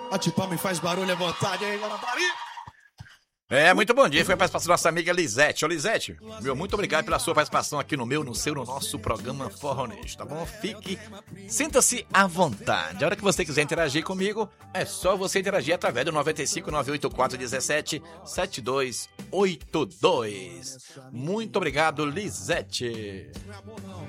Bate palma e faz barulho à vontade aí, Guarapari. Muito bom dia. Foi a participação da nossa amiga Lisete. Ô, Lisete, meu muito obrigado pela sua participação aqui no nosso programa Forronejo, tá bom? Sinta-se à vontade. A hora que você quiser interagir comigo, é só você interagir através do 95 984 17 7282. Muito obrigado, Lisete.